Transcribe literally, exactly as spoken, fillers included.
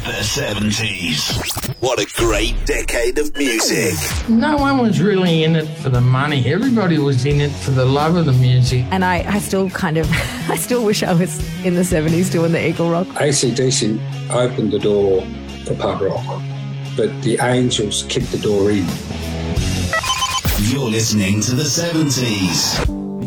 The seventies. What a great decade of music. No one was really in it for the money. Everybody was in it for the love of the music. And I, I still kind of, I still wish I was in the seventies doing the Eagle Rock. A C D C opened the door for pub rock, but the Angels kicked the door in. You're listening to the seventies.